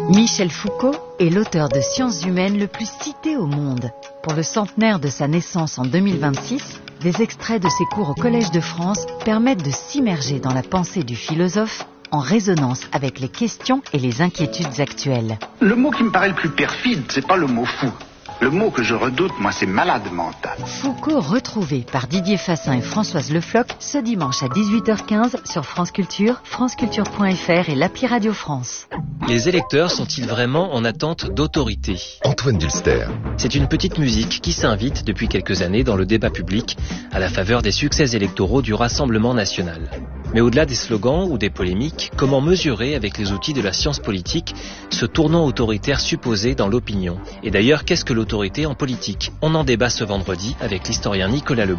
Michel Foucault est l'auteur de sciences humaines le plus cité au monde. Pour le centenaire de sa naissance en 2026, des extraits de ses cours au Collège de France permettent de s'immerger dans la pensée du philosophe en résonance avec les questions et les inquiétudes actuelles. Le mot qui me paraît le plus perfide, c'est pas le mot fou. Le mot que je redoute, moi, c'est malade mental. Foucault retrouvé par Didier Fassin et Françoise Le Floch ce dimanche à 18h15 sur France Culture, franceculture.fr et l'appli Radio France. Les électeurs sont-ils vraiment en attente d'autorité ? Antoine Dulster. C'est une petite musique qui s'invite depuis quelques années dans le débat public à la faveur des succès électoraux du Rassemblement national. Mais au-delà des slogans ou des polémiques, comment mesurer avec les outils de la science politique ce tournant autoritaire supposé dans l'opinion ? Et d'ailleurs, qu'est-ce que l'autorité en politique ? On en débat ce vendredi avec l'historien Nicolas Lebon.